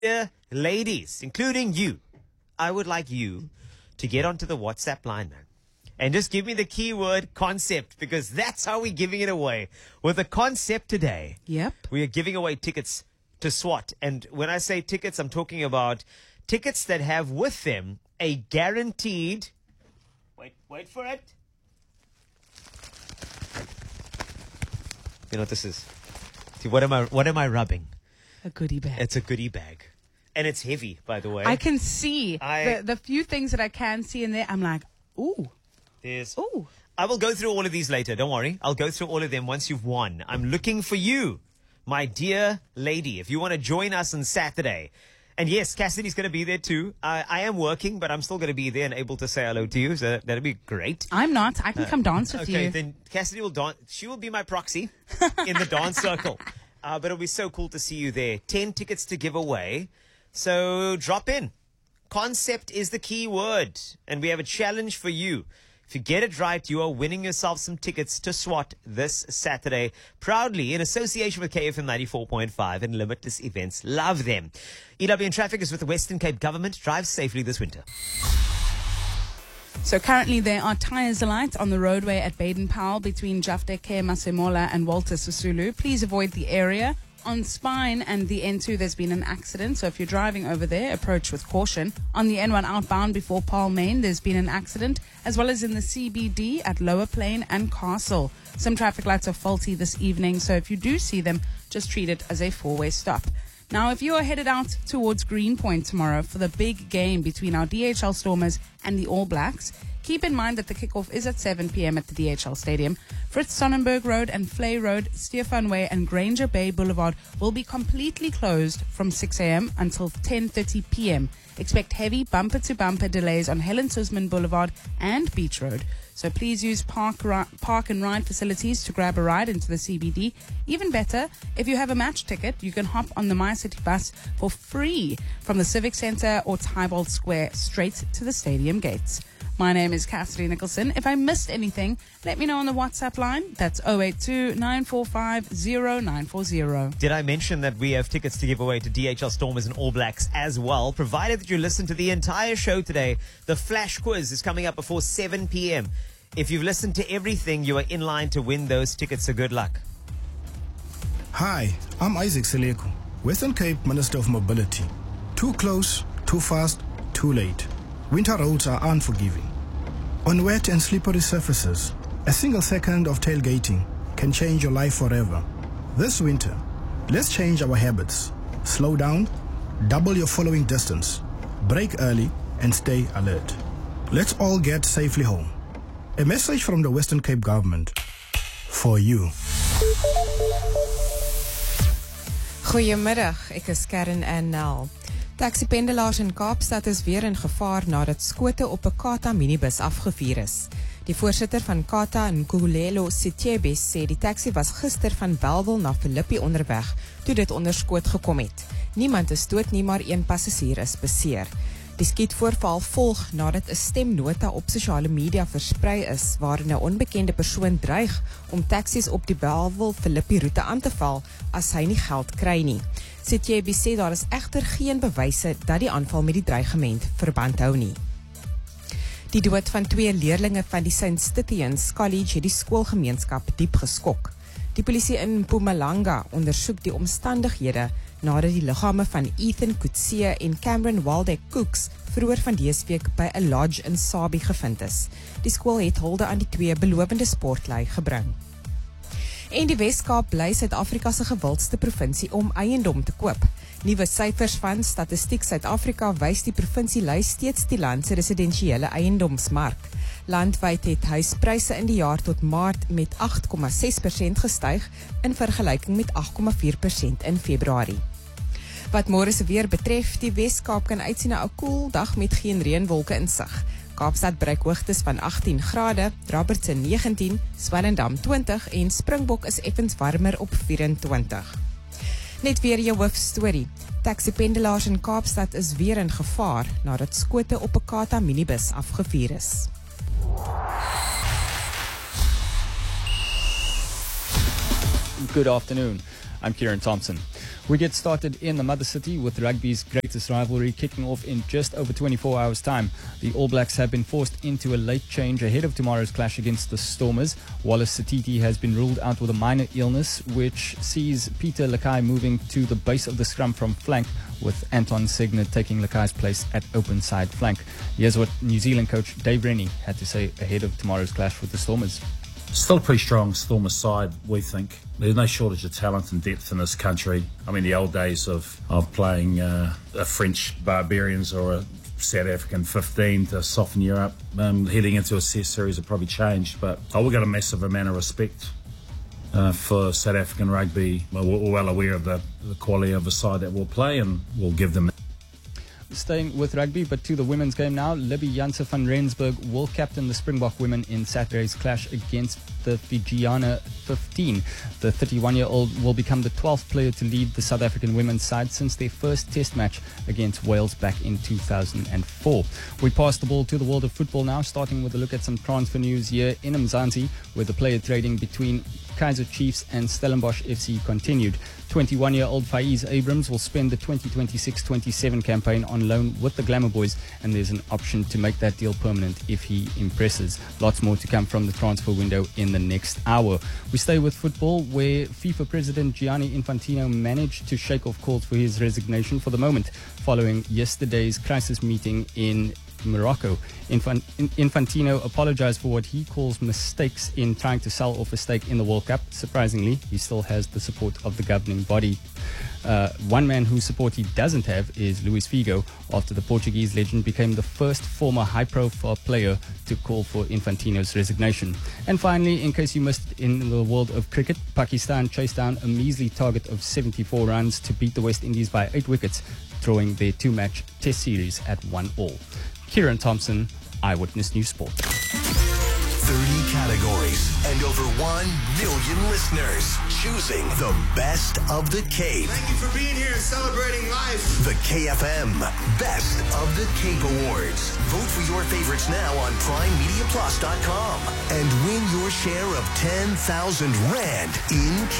Ladies, including you, I would like you to get onto the WhatsApp line, man. And just give me the keyword concept, because that's how we're giving it away. With the concept today, Yep. we are giving away tickets to SWAT. And when I say tickets, I'm talking about tickets that have with them a guaranteed... Wait for it. You know what this is? See, what am I rubbing? A goodie bag. It's a goodie bag. And it's heavy, by the way. I can see the few things that I can see in there. I'm like, ooh. Ooh. I will go through all of these later. Don't worry. I'll go through all of them once you've won. I'm looking for you, my dear lady. If you want to join us on Saturday. And yes, Cassidy's going to be there too. I am working, but I'm still going to be there and able to say hello to you. So that'll be great. I'm not. I can come dance with you. Okay, then Cassidy will dance. She will be my proxy in the dance circle. But it'll be so cool to see you there. 10 tickets to give away. So drop in. Concept is the key word. And we have a challenge for you. If you get it right, you are winning yourself some tickets to SWAT this Saturday. Proudly in association with KFM 94.5 and Limitless Events. Love them. EWN Traffic is with the Western Cape Government. Drive safely this winter. So currently there are tyres alight on the roadway at Baden-Powell between Jafte Masemola and Walter Sisulu. Please avoid the area. On Spine and the N2, there's been an accident, so if you're driving over there, approach with caution. On the N1 outbound before Palmain, there's been an accident, as well as in the CBD at Lower Plain and Castle. Some traffic lights are faulty this evening, so if you do see them, just treat it as a four-way stop. Now, if you are headed out towards Greenpoint tomorrow for the big game between our DHL Stormers and the All Blacks, keep in mind that the kickoff is at 7 p.m. at the DHL Stadium. Fritz Sonnenberg Road and Flay Road, Stefan Way and Granger Bay Boulevard will be completely closed from 6 a.m. until 10:30 p.m. Expect heavy bumper-to-bumper delays on Helen Suzman Boulevard and Beach Road. So please use park and ride facilities to grab a ride into the CBD. Even better, if you have a match ticket, you can hop on the MyCity bus for free from the Civic Centre or Tybolt Square straight to the stadium gates. My name is Cassidy Nicholson. If I missed anything, let me know on the WhatsApp line. That's 082-945-0940. Did I mention that we have tickets to give away to DHL Stormers and All Blacks as well? Provided that you listen to the entire show today, the flash quiz is coming up before 7 p.m. If you've listened to everything, you are in line to win those tickets, so good luck. Hi, I'm Isaac Seleko, Western Cape Minister of Mobility. Too close, too fast, too late. Winter roads are unforgiving. On wet and slippery surfaces, a single second of tailgating can change your life forever. This winter, let's change our habits. Slow down, double your following distance, brake early, and stay alert. Let's all get safely home. A message from the Western Cape Government for you. Goeiemiddag, ek is Karen Annel. Taxipendelaars in Kaapstad is weer in gevaar nadat skote op 'n Kata minibus afgevuur is. Die voorsitter van Kata, Nkululelo Sityebi, sê die taxi was gister van Bellville na Philippi onderweg toe dit onder skoot gekom het. Niemand is dood nie, maar een passasier is beseer. Die skietvoorval volg nadat 'n stemnota op sosiale media versprei is waarin 'n onbekende persoon dreig om taksies op die Bellville-Philippi roete aan te val as hy nie geld kry nie. Sityebi sê daar is egter geen bewyse dat die aanval met die dreigement verband hou nie. Die dood van 2 leerlinge van die St. Stithians College het die skoolgemeenskap diep geskok. Die polisie in Mpumalanga ondersoek die omstandighede nadat die liggame van Ethan Kutsie en Cameron Waldeck Cooks vroeër van dese week by 'n lodge in Sabie gevind is. Die skool het hulde aan die 2 belowende sportlui gebring. En die Wes-Kaap bly Suid-Afrika se gewildste provinsie om eiendom te koop. Nuwe syfers van Statistiek Suid-Afrika wys die provinsie lei steeds die land se residensiële eiendomsmark. Landwyd het huispryse in die jaar tot Maart met 8,6% gestyg in vergelyking met 8,4% in Februarie. Wat môre se weer betref, die Wes-Kaap kan uitsien na 'n koel dag met geen reënwolke in sig. Kaapstad bereik hoogtes van 18 grade, Robertson 19, Swellendam 20 en Springbok is effens warmer op 24. Net weer jou hoofstorie. Taxipendelaars in Kaapstad is weer in gevaar nadat skote op 'n Kata minibus afgevuur is. Good afternoon. I'm Kieran Thompson. We get started in the mother city with rugby's greatest rivalry kicking off in just over 24 hours' time. The All Blacks have been forced into a late change ahead of tomorrow's clash against the Stormers. Wallace Satiti has been ruled out with a minor illness, which sees Peter Lakai moving to the base of the scrum from flank, with Anton Segner taking Lakai's place at open side flank. Here's what New Zealand coach Dave Rennie had to say ahead of tomorrow's clash with the Stormers. Still a pretty strong Stormers side, we think. There's no shortage of talent and depth in this country. I mean, the old days of playing a French Barbarians or a South African 15 to soften you up, heading into a series have probably changed. But we've got a massive amount of respect for South African rugby. We're well aware of the quality of the side that we'll play, and we'll give them. Staying with rugby, but to the women's game now. Libby Janse van Rensburg will captain the Springbok women in Saturday's clash against the Fijiana 15. The 31-year-old will become the 12th player to lead the South African women's side since their first test match against Wales back in 2004. We pass the ball to the world of football now, starting with a look at some transfer news here in Mzansi, where the player trading between Kaizer Chiefs and Stellenbosch FC continued. 21-year-old Faiz Abrams will spend the 2026-27 campaign on loan with the Glamour Boys, and there's an option to make that deal permanent if he impresses. Lots more to come from the transfer window in the next hour. We stay with football, where FIFA President Gianni Infantino managed to shake off calls for his resignation for the moment, following yesterday's crisis meeting in Morocco. Infantino apologized for what he calls mistakes in trying to sell off a stake in the World Cup. Surprisingly, he still has the support of the governing body. One man whose support he doesn't have is Luis Figo, after the Portuguese legend became the first former high-profile player to call for Infantino's resignation. And finally, in case you missed it, in the world of cricket, Pakistan chased down a measly target of 74 runs to beat the West Indies by 8 wickets, drawing their two-match test series at 1-1. Kieran Thompson, Eyewitness News Sport. 30 categories and over 1 million listeners choosing the best of the Cape. Thank you for being here and celebrating life. The KFM Best of the Cape Awards. Vote for your favorites now on PrimeMediaPlus.com and win your share of 10,000 Rand in